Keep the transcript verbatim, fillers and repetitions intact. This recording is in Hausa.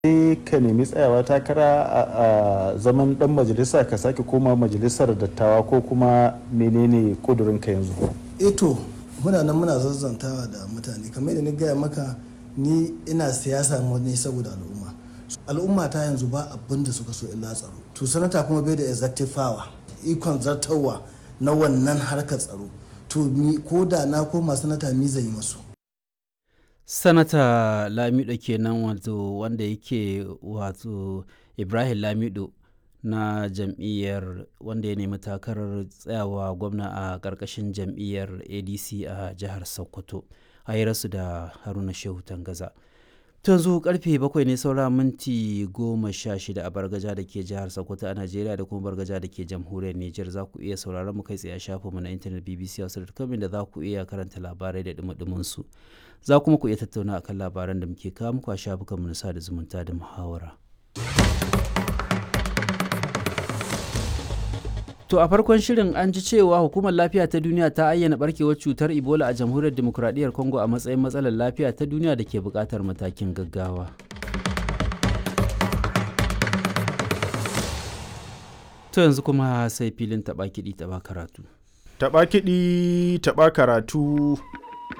sai ka nemi tsayawa takara a zaman dan majalisa ka sake koma majalisar dattawa ko kuma menene kudurinka yanzu? Eto muna nan muna zazzantawa da mutane kamar da ni gaya maka, ni ina siyasa ne saboda al'umma. Al'umma ta yanzu ba abin da suka so illa tsaro. To sanata kuma bai da executive power, ikon zartarwa na wannan harkar tsaro. To ko da na koma sanata mi zai yi masu. Sanata Lamido kenan wato wanda yake wato Ibrahim Lamido na jam'iyyar wanda ya nemi takarar tsayawa gwamna a ƙarƙashin jam'iyyar A D C a jihar Sokoto a hirarsu da Haruna Shehu Tangaza. To yanzu karfe bakwai ne saura minti goma sha shida a Bargaja da ke jihar Sokoto a Najeriya da kuma Bargaja da ke jamhuriyar Nijar. Za ku iya sauraron mu kai tsaye a shafinmu na intanet b b c hausa dot com da za ku iya karanta labarai da dumudumin su. Za kuma ku iya tattauna akan labaran da muke kawo muku a shafukanmu na sada zumunta da muhawara. To a farkon shirin an ji cewa hukumar lafiya ta duniya ta ayyana barkewar cutar Ebola a jamhuriyar demokuraɗiyyar Congo a matsayin matsalar lafiya ta duniya da ke buƙatar matakin gaggawa. To yanzu kuma sai filin taɓa kiɗi taɓa karatu. Taɓa kiɗi taɓa karatu.